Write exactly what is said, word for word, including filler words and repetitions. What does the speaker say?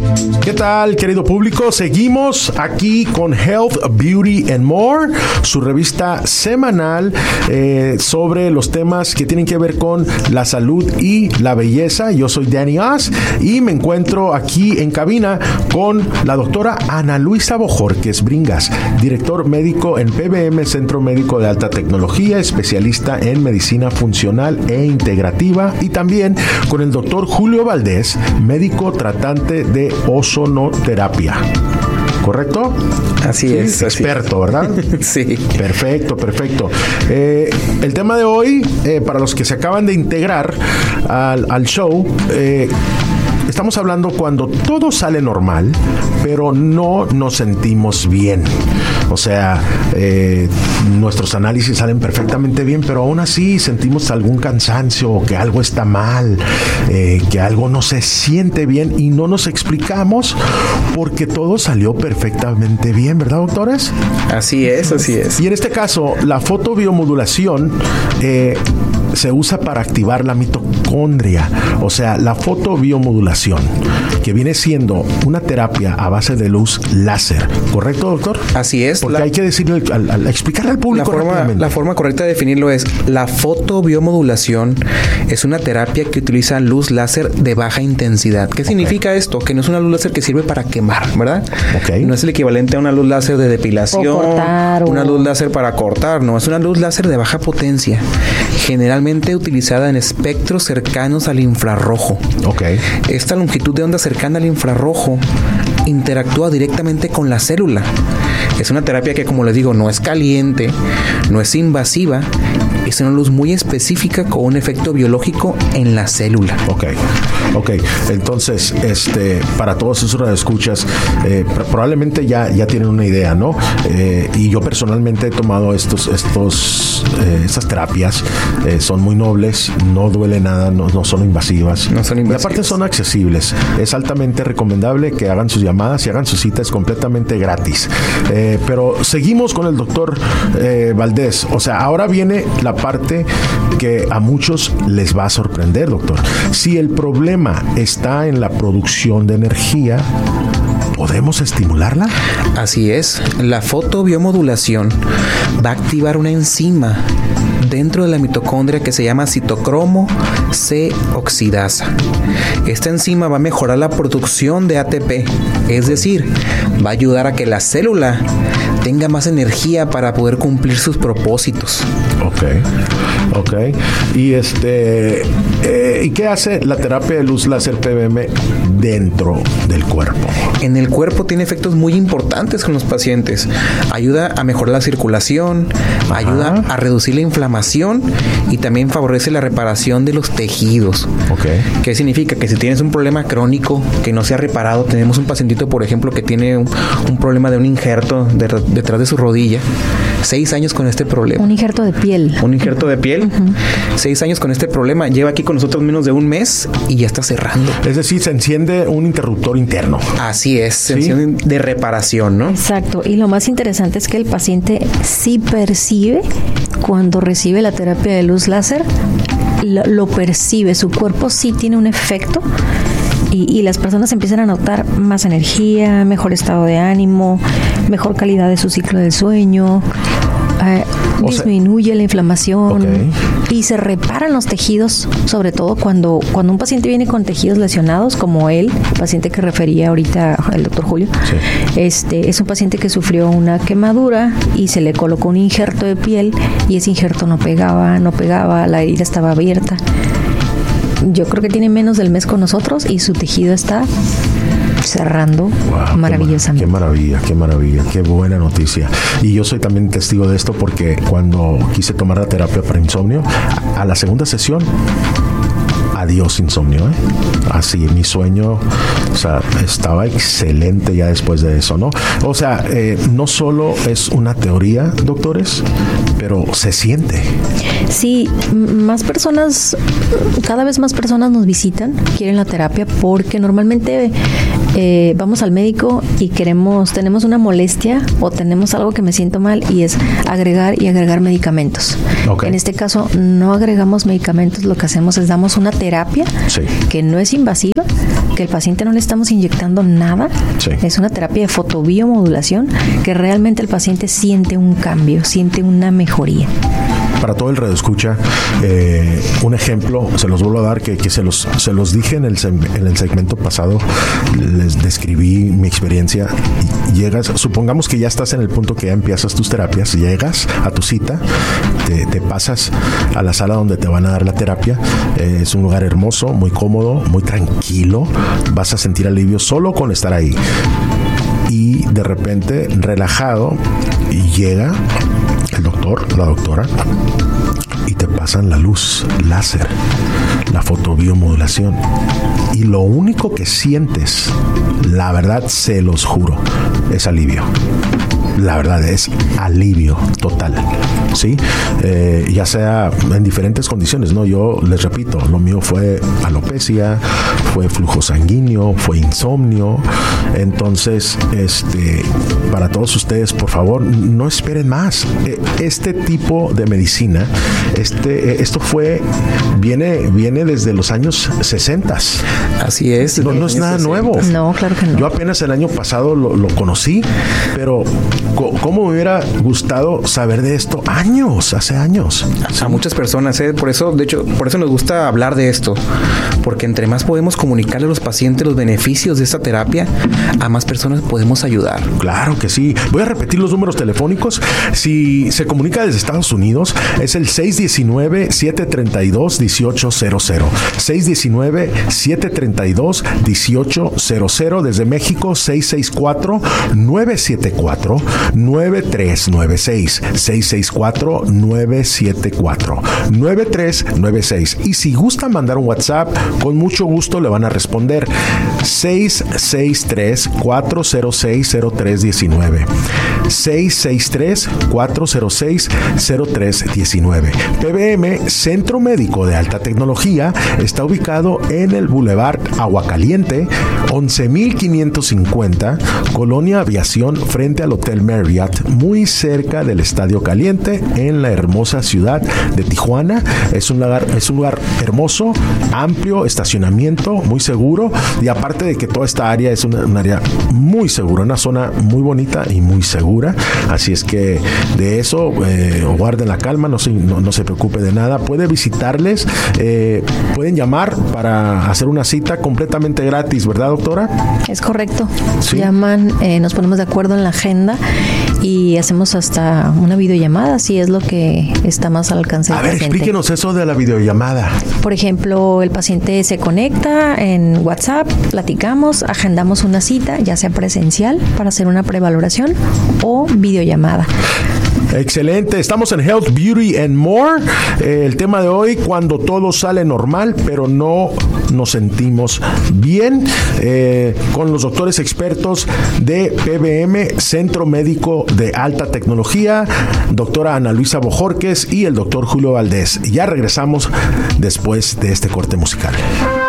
¿Qué tal, querido público? Seguimos aquí con Health, Beauty and More, su revista semanal eh, sobre los temas que tienen que ver con la salud y la belleza. Yo soy Danny Oz y me encuentro aquí en cabina con la doctora Ana Luisa Bojorquez Bringas, director médico en P B M Centro Médico de Alta Tecnología, especialista en medicina funcional e integrativa, y también con el doctor Julio Valdés, médico tratante de ozonoterapia. ¿Correcto? Así sí, es. Experto, así. ¿verdad? Sí. Perfecto, perfecto. Eh, el tema de hoy, eh, para los que se acaban de integrar al, al show, eh, estamos hablando cuando todo sale normal, pero no nos sentimos bien. O sea, eh, nuestros análisis salen perfectamente bien, pero aún así sentimos algún cansancio, o que algo está mal, eh, que algo no se siente bien y no nos explicamos porque todo salió perfectamente bien, ¿verdad, doctores? Así es, así es. Y en este caso, la fotobiomodulación eh, se usa para activar la mitocondria, o sea, la fotobiomodulación, que viene siendo una terapia a base de luz láser. ¿Correcto, doctor? Así es. Porque la, hay que decirle, al, al, explicarle al público la forma, la forma correcta de definirlo es: la fotobiomodulación es una terapia que utiliza luz láser de baja intensidad. ¿Qué okay. significa esto? Que no es una luz láser que sirve para quemar, ¿verdad? Okay. No es el equivalente a una luz láser de depilación, o cortar, una o... luz láser para cortar, no, es una luz láser de baja potencia, generalmente utilizada en espectros cercanos al infrarrojo. Okay. Esta longitud de onda cercana al infrarrojo interactúa directamente con la célula. Es una terapia que, como les digo, no es caliente, no es invasiva, es una luz muy específica con un efecto biológico en la célula. Ok, ok. Entonces, este, para todos esos radioescuchas, eh, probablemente ya, ya tienen una idea, ¿no? Eh, y yo personalmente he tomado estos, estos, eh, estas terapias, eh, son muy nobles, no duele nada, no, no son invasivas. No son invasivas. Y aparte son accesibles. Es altamente recomendable que hagan sus llamadas y hagan sus citas completamente gratis. Eh, pero seguimos con el doctor eh, Valdés. O sea, ahora viene la parte que a muchos les va a sorprender, doctor. Si el problema está en la producción de energía, ¿podemos estimularla? Así es. La fotobiomodulación va a activar una enzima dentro de la mitocondria que se llama citocromo C oxidasa. Esta enzima va a mejorar la producción de A T P, es decir, va a ayudar a que la célula tenga más energía para poder cumplir sus propósitos. Ok, ok. Y este, eh, ¿y qué hace la terapia de luz láser P B M dentro del cuerpo? En el cuerpo tiene efectos muy importantes con los pacientes. Ayuda a mejorar la circulación, Ajá. ayuda a reducir la inflamación y también favorece la reparación de los tejidos. Okay. ¿Qué significa? Que si tienes un problema crónico que no se ha reparado, tenemos un pacientito, por ejemplo, que tiene un, un problema de un injerto de, detrás de su rodilla, seis años con este problema. Un injerto de piel. Un injerto de piel, uh-huh. seis años con este problema, lleva aquí con nosotros menos de un mes y ya está cerrando. Es decir, se enciende un interruptor interno. Así es, se ¿Sí? enciende de reparación, ¿no? Exacto, y lo más interesante es que el paciente sí percibe cuando recibe la terapia de luz láser, lo, lo percibe, su cuerpo sí tiene un efecto. Y, y las personas empiezan a notar más energía, mejor estado de ánimo, mejor calidad de su ciclo del sueño, eh, disminuye sea, la inflamación okay. y se reparan los tejidos, sobre todo cuando, cuando un paciente viene con tejidos lesionados, como él, el paciente que refería ahorita el doctor Julio, sí. este es un paciente que sufrió una quemadura y se le colocó un injerto de piel y ese injerto no pegaba, no pegaba, la herida estaba abierta. Yo creo que tiene menos del mes con nosotros y su tejido está cerrando wow, maravillosamente. Qué maravilla, qué maravilla, qué buena noticia. Y yo soy también testigo de esto porque cuando quise tomar la terapia para insomnio, a la segunda sesión, adiós insomnio, ¿eh? Así, mi sueño, o sea, estaba excelente ya después de eso, ¿no? O sea, eh, no solo es una teoría, doctores, pero se siente. Sí, más personas, cada vez más personas nos visitan, quieren la terapia, porque normalmente eh, vamos al médico y queremos, tenemos una molestia o tenemos algo que me siento mal y es agregar y agregar medicamentos. Okay. En este caso no agregamos medicamentos, lo que hacemos es damos una terapia sí. que no es invasiva, que el paciente no le estamos inyectando nada, sí. es una terapia de fotobiomodulación que realmente el paciente siente un cambio, siente una mejoría. Para todo el radioescucha, eh, un ejemplo, se los vuelvo a dar, que, que se los se los dije en el, en el segmento pasado, les describí mi experiencia. Llegas, supongamos que ya estás en el punto que ya empiezas tus terapias, llegas a tu cita, te, te pasas a la sala donde te van a dar la terapia, eh, es un lugar hermoso, muy cómodo, muy tranquilo, vas a sentir alivio solo con estar ahí. Y de repente, relajado, llega el doctor, la doctora, y te pasan la luz láser, la fotobiomodulación. Y lo único que sientes, la verdad, se los juro, es alivio. La verdad es alivio total, ¿sí? Eh, ya sea en diferentes condiciones, ¿no? Yo les repito, lo mío fue alopecia, fue flujo sanguíneo, fue insomnio. Entonces, este, para todos ustedes, por favor, no esperen más. Este tipo de medicina, este, esto fue, viene, viene desde los años sesenta. Así es. No, no es nada sesenta. Nuevo. No, claro que no. Yo apenas el año pasado lo, lo conocí, pero ¿cómo me hubiera gustado saber de esto? Años, hace años. A muchas personas, ¿eh? Por eso, de hecho, por eso nos gusta hablar de esto. Porque entre más podemos comunicarle a los pacientes los beneficios de esta terapia, a más personas podemos ayudar. Claro que sí. Voy a repetir los números telefónicos. Si se comunica desde Estados Unidos, es el seis uno nueve, siete tres dos, uno ocho cero cero. seis uno nueve, siete tres dos, uno ocho cero cero. Desde México, seis seis cuatro, nueve siete cuatro, nueve tres nueve seis. seis seis cuatro, nueve siete cuatro, nueve tres nueve seis. Y si gusta mandar un WhatsApp, con mucho gusto le van a responder. seis seis tres, cuatro cero seis, cero tres uno nueve. seis seis tres, cuatro cero seis, cero tres uno nueve. P B M, Centro Médico de Alta Tecnología, está ubicado en el Boulevard Aguacaliente, once mil quinientos cincuenta, Colonia Aviación, frente al Hotel Marriott, muy cerca del Estadio Caliente, en la hermosa ciudad de Tijuana. Es un lugar, es un lugar hermoso, amplio, estacionamiento, muy seguro, y aparte de que toda esta área es una, un área muy segura, una zona muy bonita y muy segura. Así es que de eso, eh, guarden la calma, no se, no, no se preocupe de nada. Puede visitarles, eh, pueden llamar para hacer una cita completamente gratis, ¿verdad, doctora? Es correcto. ¿Sí? Llaman, eh, nos ponemos de acuerdo en la agenda y hacemos hasta una videollamada, si es lo que está más al alcance del paciente. A ver, explíquenos eso de la videollamada. Por ejemplo, el paciente se conecta en WhatsApp, platicamos, agendamos una cita, ya sea presencial para hacer una prevaloración o videollamada. Excelente, estamos en Health, Beauty and More. Eh, el tema de hoy, cuando todo sale normal, pero no nos sentimos bien, eh, con los doctores expertos de P B M, Centro Médico de Alta Tecnología, doctora Ana Luisa Bojorquez y el doctor Julio Valdés. Ya regresamos después de este corte musical.